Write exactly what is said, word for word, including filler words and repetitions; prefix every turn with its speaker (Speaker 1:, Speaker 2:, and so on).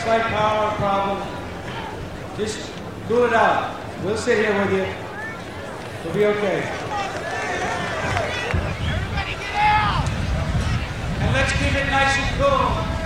Speaker 1: slight power problem. Just cool it out. We'll sit here with you. We'll be okay.
Speaker 2: Everybody get out!
Speaker 1: And let's keep it nice and cool.